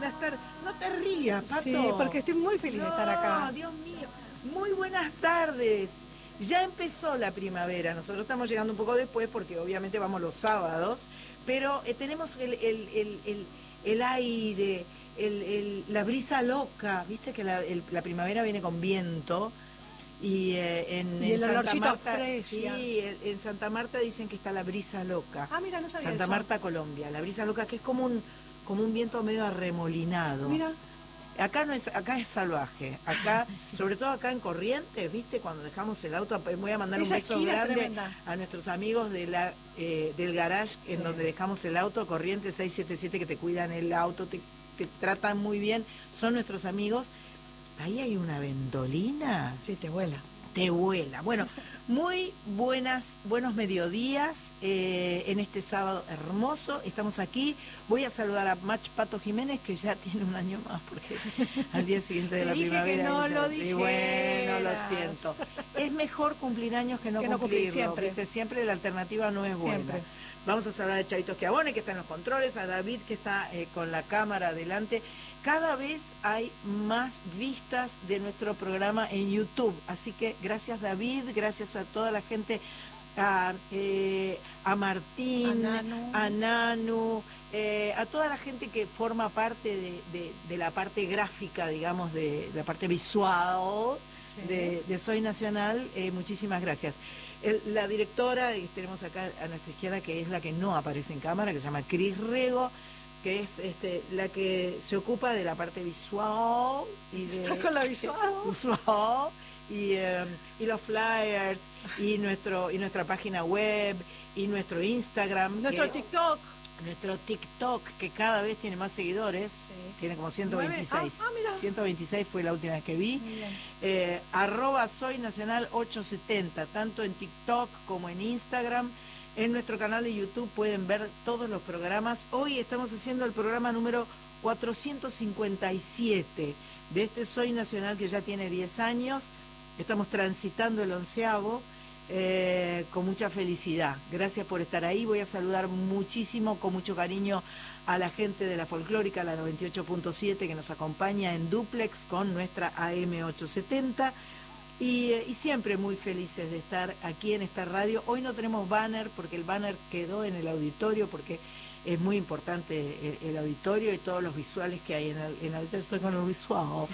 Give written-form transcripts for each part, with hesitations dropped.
buenas tardes. No te rías, Pato. Sí, porque estoy muy feliz de estar acá. Dios mío. Muy buenas tardes. Ya empezó la primavera. Nosotros estamos llegando un poco después porque obviamente vamos los sábados, pero tenemos el aire, la brisa loca. Viste que la primavera viene con viento. Y en Santa Marta, sí, en Santa Marta dicen que está la brisa loca. Ah, mira, no sabía Santa eso. Marta, Colombia. La brisa loca, que es como un viento medio arremolinado. Mira. Acá no es, acá es salvaje. Acá, sí. Sobre todo acá en Corrientes, ¿viste? Cuando dejamos el auto, voy a mandar un beso grande a nuestros amigos de del garage en donde dejamos el auto, Corrientes 677, que te cuidan el auto, te tratan muy bien, son nuestros amigos. Ahí hay una ventolina. Sí, te vuela. Te vuela. Bueno, muy buenos mediodías en este sábado hermoso. Estamos aquí. Voy a saludar a Mach Pato Jiménez, que ya tiene un año más, porque al día siguiente de la primavera. Que no lo dije. Y bueno, lo siento. Es mejor cumplir años que no cumplirlo. Siempre. ¿Viste? Siempre la alternativa no es buena. Siempre. Vamos a saludar a Chavito Schiavone, que está en los controles, a David, que está con la cámara adelante. Cada vez hay más vistas de nuestro programa en YouTube, así que gracias David, gracias a toda la gente, a Martín, a Nanu, a toda la gente que forma parte de la parte gráfica, digamos, de la parte visual de Soy Nacional, muchísimas gracias. La directora, tenemos acá a nuestra izquierda, que es la que no aparece en cámara, que se llama Cris Rego, que es la que se ocupa de la parte visual y de con la visual y los flyers y nuestra página web y nuestro Instagram, nuestro TikTok, que cada vez tiene más seguidores, tiene como 126. Mira. 126 fue la última vez que vi. @Soy Nacional 870, tanto en TikTok como en Instagram. En nuestro canal de YouTube pueden ver todos los programas. Hoy estamos haciendo el programa número 457 de este Soy Nacional, que ya tiene 10 años. Estamos transitando el 11avo con mucha felicidad. Gracias por estar ahí. Voy a saludar muchísimo, con mucho cariño, a la gente de la Folclórica, la 98.7, que nos acompaña en dúplex con nuestra AM 870. Y siempre muy felices de estar aquí en esta radio. Hoy no tenemos banner, porque el banner quedó en el auditorio, porque es muy importante el auditorio y todos los visuales que hay en el auditorio. Estoy con el visual.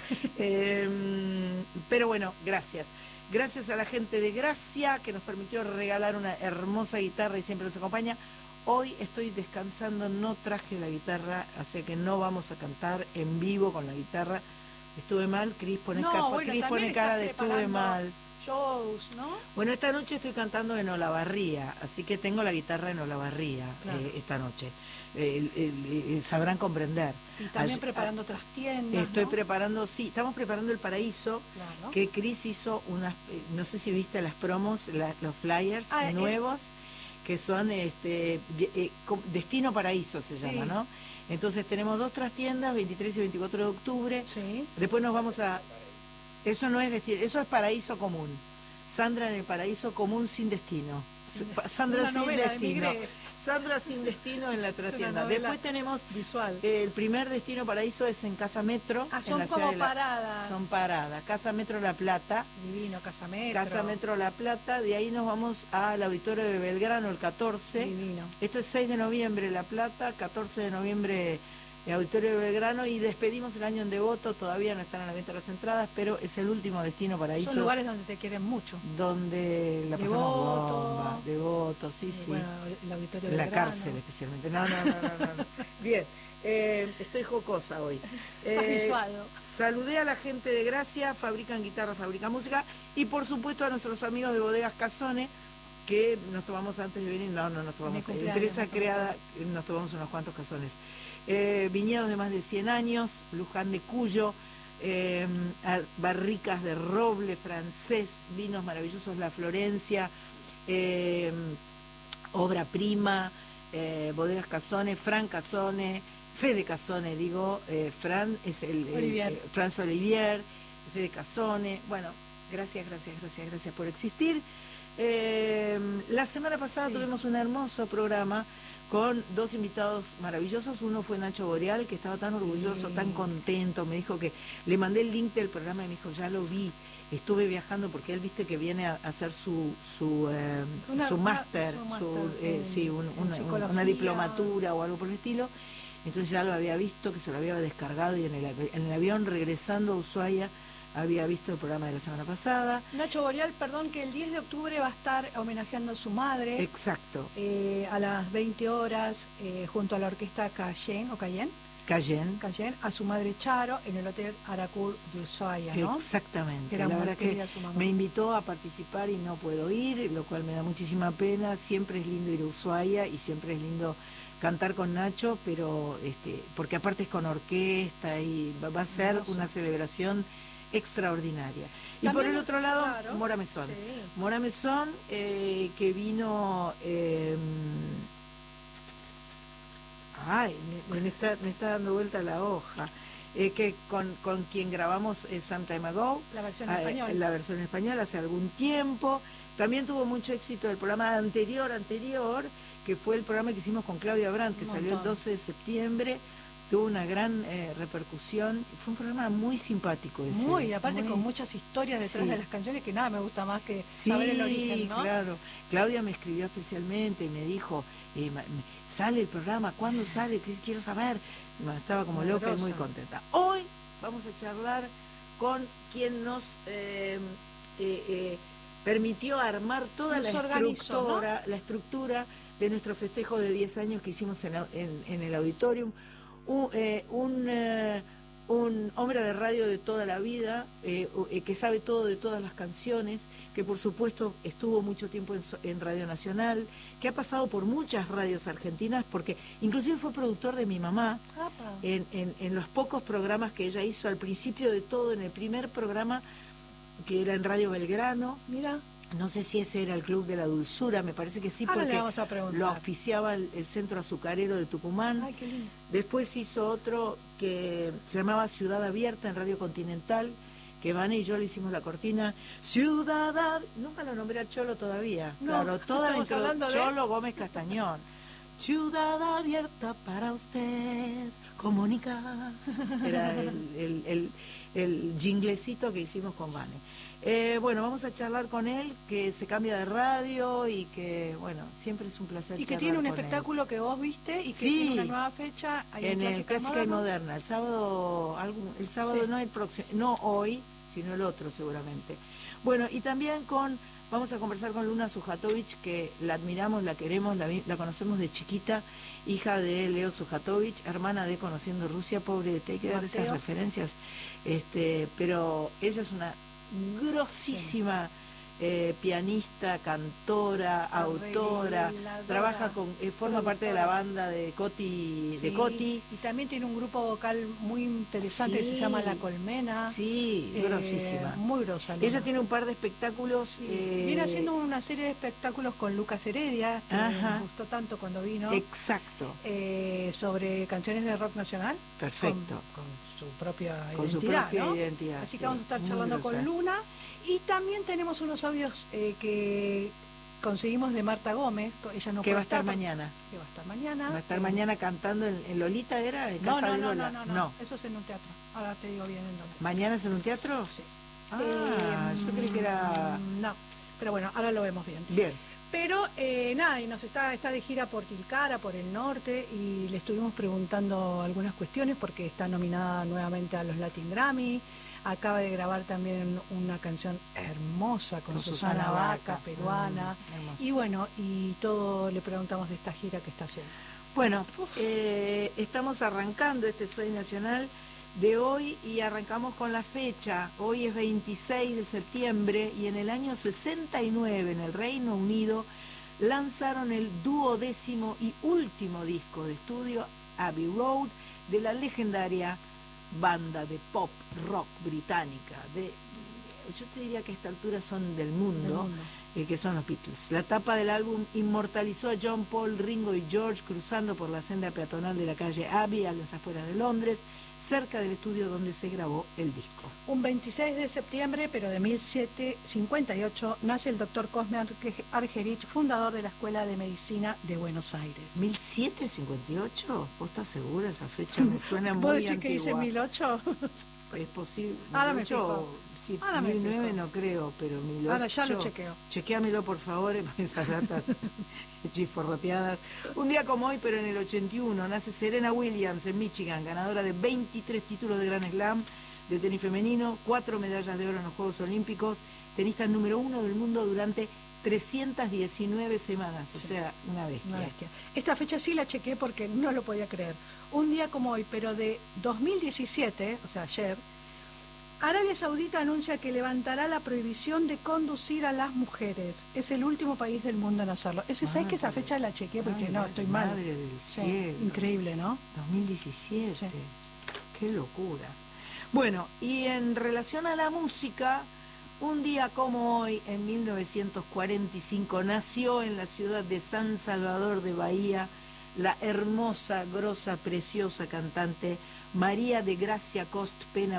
Pero bueno, gracias. Gracias a la gente de Gracia, que nos permitió regalar una hermosa guitarra y siempre nos acompaña. Hoy estoy descansando, no traje la guitarra, así que no vamos a cantar en vivo con la guitarra. Estuve mal, Cris pone cara de estuve mal. Shows, ¿no? Bueno, esta noche estoy cantando en Olavarría, así que tengo la guitarra en Olavarría, esta noche. Sabrán comprender. Y también preparando otras tiendas. Estoy preparando, estamos preparando el Paraíso, que Cris hizo unas, no sé si viste las promos, los flyers nuevos, que son Destino Paraíso se llama, ¿no? Entonces tenemos 2 trastiendas, 23 y 24 de octubre. Después nos vamos a... Eso no es destino, eso es Paraíso Común. Sandra en el Paraíso Común sin destino. Sandra sin destino. Sandra sin destino en la trastienda. Después tenemos visual. El primer Destino Paraíso es en Casa Metro. Son en la como paradas. Son paradas. Casa Metro La Plata. Divino, Casa Metro. Casa Metro La Plata. De ahí nos vamos al Auditorio de Belgrano el 14. Divino. Esto es 6 de noviembre La Plata, 14 de noviembre el Auditorio de Belgrano, y despedimos el año en Devoto. Todavía no están a la venta las entradas, pero es el último Destino Paraíso. Son lugares donde te quieren mucho. Donde la pasamos bomba. Devoto, sí. Bueno, el Auditorio de la Belgrano. Cárcel especialmente. No. Bien, estoy jocosa hoy. Saludé a la gente de Gracia, fabrican guitarra, fabrican música, y por supuesto a nuestros amigos de Bodegas Casone, que nos tomamos antes de venir. No nos tomamos. Empresa creada, nos tomamos unos cuantos cazones. Viñedos de más de 100 años, Luján de Cuyo, barricas de roble francés, vinos maravillosos, La Florencia, Obra Prima, Bodegas Casone, Fran Casone, Fede Casone, Fran es Franz Olivier, Fede Casone. Bueno, gracias por existir. La semana pasada tuvimos un hermoso programa con dos invitados maravillosos. Uno fue Nacho Boreal, que estaba tan orgulloso, tan contento, me dijo que le mandé el link del programa y me dijo, ya lo vi, estuve viajando porque él viste que viene a hacer su máster, una diplomatura o algo por el estilo. Entonces ya lo había visto, que se lo había descargado, y en el avión regresando a Ushuaia había visto el programa de la semana pasada. Nacho Boreal, perdón, que el 10 de octubre va a estar homenajeando a su madre. Exacto. A las 20 horas, junto a la orquesta Cayenne, a su madre Charo, en el Hotel Aracur de Ushuaia, ¿no? Exactamente. La verdad que me invitó a participar y no puedo ir, lo cual me da muchísima pena. Siempre es lindo ir a Ushuaia y siempre es lindo cantar con Nacho, pero porque aparte es con orquesta y va a ser una celebración extraordinaria. Y por el otro lado, claro, Mora Mesón. Sí. Mora Mesón, que vino... me está dando vuelta la hoja. Que con quien grabamos Some Time Ago. La versión en español. La versión en español hace algún tiempo. También tuvo mucho éxito el programa anterior, que fue el programa que hicimos con Claudia Brandt, que salió el 12 de septiembre. Tuvo una gran repercusión. Fue un programa muy simpático ese. Aparte con muchas historias detrás de las canciones, que nada me gusta más que saber el origen, ¿no? Claro. Claudia me escribió especialmente y me dijo, sale el programa, ¿cuándo sale? Quiero saber. Estaba como loca y muy contenta. Hoy vamos a charlar con quien nos permitió armar toda la estructura de nuestro festejo de 10 años que hicimos en el auditorium. Un hombre de radio de toda la vida, que sabe todo de todas las canciones, que por supuesto estuvo mucho tiempo en Radio Nacional, que ha pasado por muchas radios argentinas, porque inclusive fue productor de mi mamá en los pocos programas que ella hizo al principio de todo, en el primer programa que era en Radio Belgrano. Mira. No sé si ese era el Club de la Dulzura, me parece que sí, porque lo auspiciaba el Centro Azucarero de Tucumán. Ay, qué lindo. Después hizo otro que se llamaba Ciudad Abierta en Radio Continental, que Vane y yo le hicimos la cortina. Nunca lo nombré a Cholo todavía. No, claro, toda la introducción. de... Cholo Gómez Castañón. Ciudad abierta para usted, comunicar. Era el jinglecito que hicimos con Vane. Bueno, vamos a charlar con él, que se cambia de radio y que, bueno, siempre es un placer. Y que tiene un espectáculo que vos viste y que tiene una nueva fecha en el Clásica y Moderna. El sábado sí. No el próximo, no hoy, sino el otro seguramente. Bueno, y también vamos a conversar con Luna Sujatovich, que la admiramos, la queremos, la conocemos de chiquita, hija de Leo Sujatovich, hermana de Conociendo Rusia. Pobre, te hay que dar esas referencias, pero ella es una grosísima pianista, cantora, autora, trabaja forma parte de la banda de Coti, y también tiene un grupo vocal muy interesante que se llama La Colmena. Grosísima, muy grosa. Ella tiene un par de espectáculos, viene haciendo una serie de espectáculos con Lucas Heredia, que me gustó tanto cuando vino. Exacto. Sobre canciones de rock nacional. Perfecto. Con su propia identidad. Así que vamos a estar charlando con Luna. Y también tenemos unos audios que conseguimos de Marta Gómez. Ella no que va a estar mañana. Que va a estar mañana. Va a estar mañana cantando en Lolita, ¿era? En Casa de Lola. No. Eso es en un teatro. Ahora te digo bien en dónde. ¿Mañana es en un teatro? Sí. Yo creí que era... No, pero bueno, ahora lo vemos bien. Bien. Pero nada, y nos está de gira por Tilcara, por el norte, y le estuvimos preguntando algunas cuestiones porque está nominada nuevamente a los Latin Grammy. Acaba de grabar también una canción hermosa con Susana Vaca, peruana. Y bueno, y todo le preguntamos de esta gira que está haciendo. Bueno, estamos arrancando este Soy Nacional de hoy y arrancamos con la fecha. Hoy es 26 de septiembre y en el año 69 en el Reino Unido lanzaron el 12º y último disco de estudio, Abbey Road, de la legendaria banda de pop rock británica. Yo te diría que a esta altura son del mundo. que son los Beatles. La tapa del álbum inmortalizó a John, Paul, Ringo y George cruzando por la senda peatonal de la calle Abbey a las afueras de Londres, cerca del estudio donde se grabó el disco. Un 26 de septiembre, pero de 1758, nace el doctor Cosme Argerich, fundador de la Escuela de Medicina de Buenos Aires. ¿1758? ¿Vos estás segura? Esa fecha me suena muy antigua. ¿Vos decís que dice 1008? Es posible. Ahora me fijo. Sí, Ahora 1009 no creo, pero 1008. Ahora ya lo chequeo. Chequéamelo, por favor, esas datas chiforroteadas. Un día como hoy, pero en el 81, nace Serena Williams en Michigan, ganadora de 23 títulos de Grand Slam de tenis femenino, 4 medallas de oro en los Juegos Olímpicos, tenista número 1 del mundo durante 319 semanas, o sea, una bestia. Una bestia. Esta fecha sí la chequé porque no lo podía creer. Un día como hoy, pero de 2017, o sea, ayer, Arabia Saudita anuncia que levantará la prohibición de conducir a las mujeres. Es el último país del mundo en hacerlo. ¿Sabes que esa fecha la chequeé? Porque no, estoy mal. Madre del cielo. Increíble, ¿no? 2017. Sí. Qué locura. Bueno, y en relación a la música, un día como hoy, en 1945, nació en la ciudad de San Salvador de Bahía la hermosa, grosa, preciosa cantante María de Gracia Cost Pena